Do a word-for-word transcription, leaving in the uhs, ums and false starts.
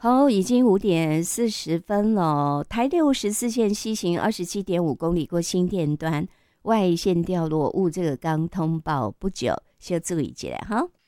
好，已经五点四十分了。台六十四线西行二十七点五公里过新店端，外线掉落物这个刚通报不久，先注意一下哈。